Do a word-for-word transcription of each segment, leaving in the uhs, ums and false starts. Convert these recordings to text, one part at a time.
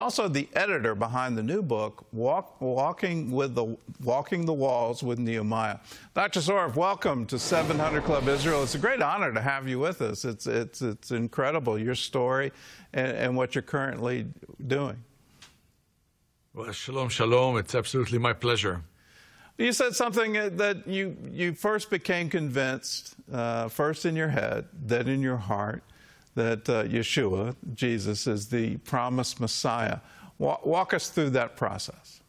Also the editor behind the new book, Walk, Walking with the Walking the Walls with Nehemiah. Doctor Zorev, welcome to seven hundred Club Israel. It's a great honor to have you with us. It's it's it's incredible, your story and, and what you're currently doing. Well, shalom, shalom. It's absolutely my pleasure. You said something that you you first became convinced, uh, first in your head, then in your heart, that uh, Yeshua, Jesus, is the promised Messiah. Walk, walk us through that process.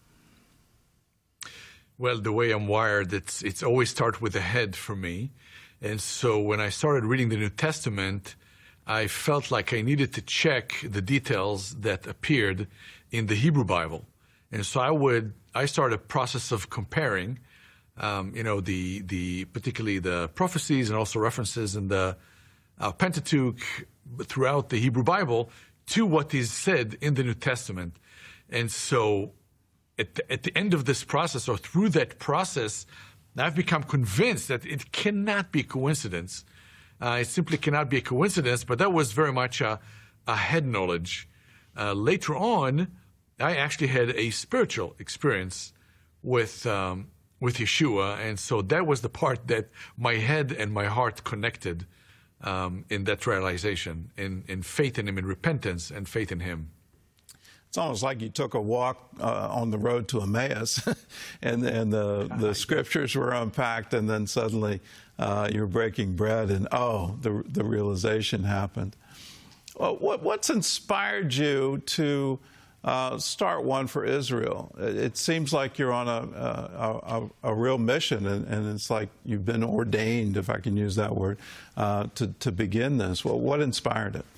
Well, the way I'm wired, it's it's always start with the head for me. And so when I started reading the New Testament, I felt like I needed to check the details that appeared in the Hebrew Bible. And so I would, I started a process of comparing, um, you know, the, the, particularly the prophecies and also references in the uh, Pentateuch throughout the Hebrew Bible to what is said in the New Testament. And so at the, at the end of this process, or through that process, I've become convinced that it cannot be a coincidence. Uh, it simply cannot be a coincidence, but that was very much a, a head knowledge. Uh, later on, I actually had a spiritual experience with um, with Yeshua, and so that was the part that my head and my heart connected um, in that realization, in, in faith in Him, in repentance and faith in Him. It's almost like you took a walk uh, on the road to Emmaus, and, and the, the scriptures were unpacked, and then suddenly uh, you're breaking bread, and oh, the, the realization happened. Well, what, what's inspired you to uh, start One for Israel? It, it seems like you're on a, a, a, a real mission, and, and it's like you've been ordained, if I can use that word, uh, to, to begin this. Well, what inspired it?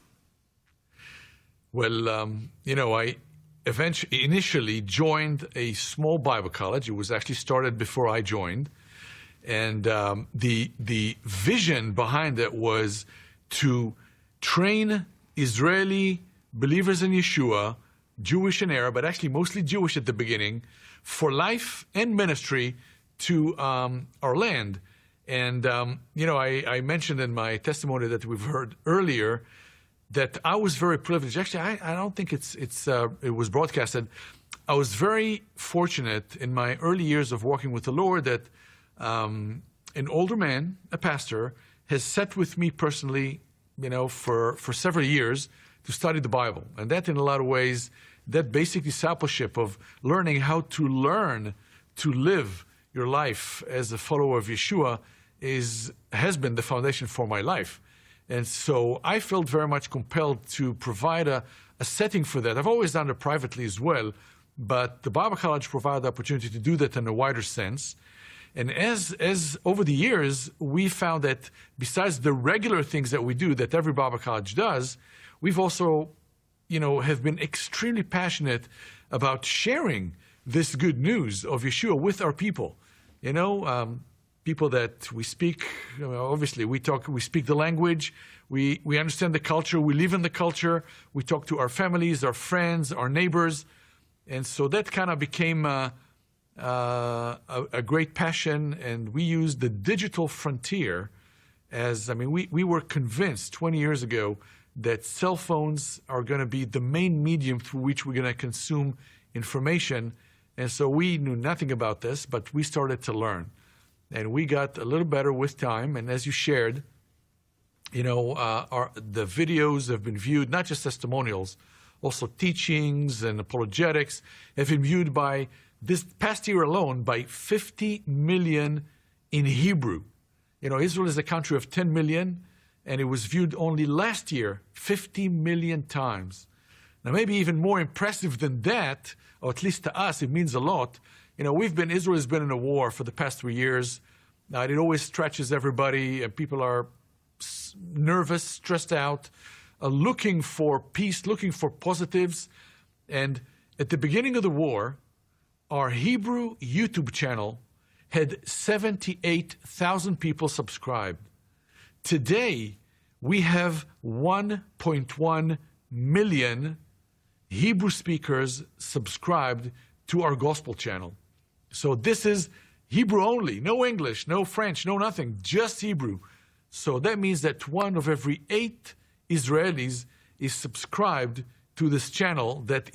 Well, um, you know, I eventually, initially joined a small Bible college. It was actually started before I joined. And um, the, the vision behind it was to train Israeli believers in Yeshua, Jewish and Arab, but actually mostly Jewish at the beginning, for life and ministry to um, our land. And, um, you know, I, I mentioned in my testimony that we've heard earlier that I was very privileged. Actually, I, I don't think it's it's uh, it was broadcasted. I was very fortunate in my early years of working with the Lord that um, an older man, a pastor, has sat with me personally, you know, for, for several years to study the Bible. And that, in a lot of ways, that basic discipleship of learning how to learn to live your life as a follower of Yeshua is has been the foundation for my life. And so I felt very much compelled to provide a, a setting for that. I've always done it privately as well, but the Bible College provided the opportunity to do that in a wider sense. And as, as over the years, we found that besides the regular things that we do, that every Bible College does, we've also, you know, have been extremely passionate about sharing this good news of Yeshua with our people. You know, um, people that we speak, you know, obviously we talk, we speak the language, we, we understand the culture, we live in the culture, we talk to our families, our friends, our neighbors. And so that kind of became uh, uh, a, a great passion, and we used the digital frontier as, I mean, we, we were convinced twenty years ago that cell phones are going to be the main medium through which we're going to consume information. And so we knew nothing about this, but we started to learn. And we got a little better with time. And as you shared, you know, uh, our, the videos have been viewed, not just testimonials, also teachings and apologetics have been viewed by, this past year alone, by fifty million in Hebrew. You know, Israel is a country of ten million, and it was viewed only last year fifty million times. Now, maybe even more impressive than that, or at least to us, it means a lot. You know, we've been, Israel has been in a war for the past three years. Uh, it always stretches everybody, and people are nervous, stressed out, uh, looking for peace, looking for positives. And at the beginning of the war, our Hebrew YouTube channel had seventy-eight thousand people subscribed. Today, we have one point one million Hebrew speakers subscribed to our gospel channel. So this is Hebrew only, no English, no French, no nothing, just Hebrew. So that means that one of every eight Israelis is subscribed to this channel that